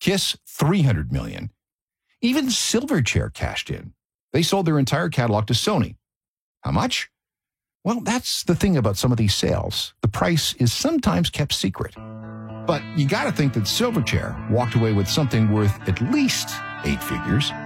Kiss, $300 million. Even Silverchair cashed in. They sold their entire catalog to Sony. How much? Well, that's the thing about some of these sales. The price is sometimes kept secret. But you got to think that Silverchair walked away with something worth at least 8 figures.